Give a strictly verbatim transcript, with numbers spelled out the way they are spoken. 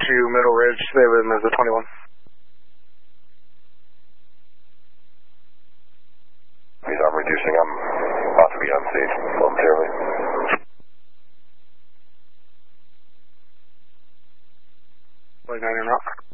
to Middle Ridge, they have him as a twenty-one. Please, I'm reducing. I'm about to be on stage momentarily. twenty-nine or not.